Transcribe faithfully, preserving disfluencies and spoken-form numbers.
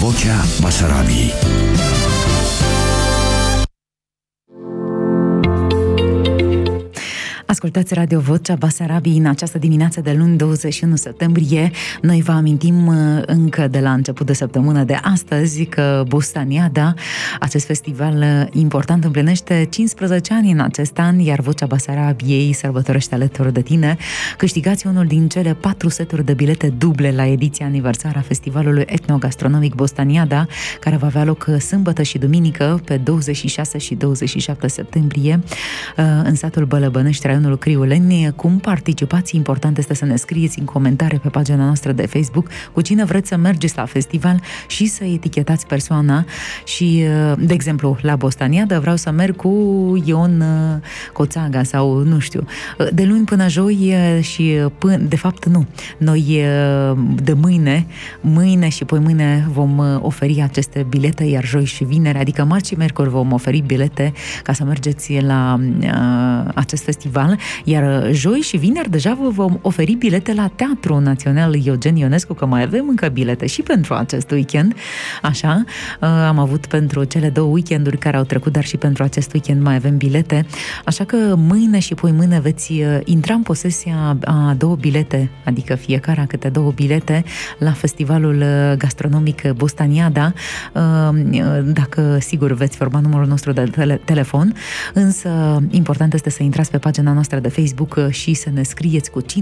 Vocea Basarabiei. Ascultați Radio Vocea Basarabiei în această dimineață de luni douăzeci și unu septembrie. Noi vă amintim încă de la început de săptămână de astăzi că Bostaniada, acest festival important, împlinește cincisprezece ani în acest an, iar Vocea Basarabiei sărbătorește alături de tine. Câștigați unul din cele patru seturi de bilete duble la ediția aniversară a festivalului etnogastronomic Bostaniada, care va avea loc sâmbătă și duminică pe douăzeci și șase și douăzeci și șapte septembrie în satul Bălăbănești, raionul Criuleni. Cum participați? Important este să ne scrieți în comentarii pe pagina noastră de Facebook cu cine vreți să mergeți la festival și să etichetați persoana. Și, de exemplu, la Bostaniada vreau să merg cu Ion Coțaga sau nu știu. De luni până joi și până, de fapt nu. Noi de mâine, mâine și poi mâine vom oferi aceste bilete, iar joi și vineri, adică marți și miercuri vom oferi bilete ca să mergeți la uh, acest festival. Iar joi și vineri deja vă vom oferi bilete la Teatrul Național Eugen Ionescu, că mai avem încă bilete și pentru acest weekend. Așa, am avut pentru cele două weekenduri care au trecut, dar și pentru acest weekend mai avem bilete. Așa că mâine și poi mâine veți intra în posesia a două bilete, adică fiecare câte două bilete la festivalul gastronomic Bostaniada. Dacă, sigur, veți forma numărul nostru de tele- telefon, însă important este să intrați pe pagina noastră de Facebook și să ne scrieți cu cine